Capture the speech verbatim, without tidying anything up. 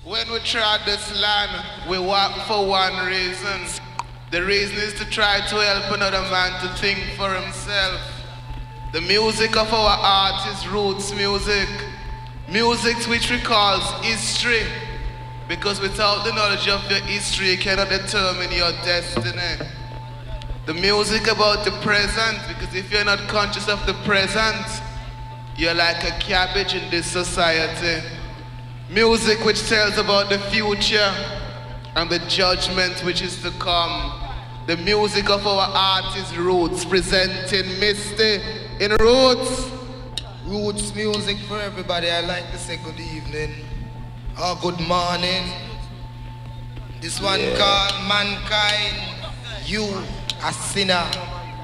When we trod this land, we walk for one reason. The reason is to try to help another man to think for himself. The music of our art is roots music. Music which recalls history. Because without the knowledge of your history, you cannot determine your destiny. The music about the present, because if you're not conscious of the present, you're like a cabbage in this society. Music which tells about the future and the judgment which is to come. The music of our art is roots, presenting Misty in Roots. Roots music for everybody. I like to say good evening or good morning. This one Yeah. called Mankind, You a Sinner.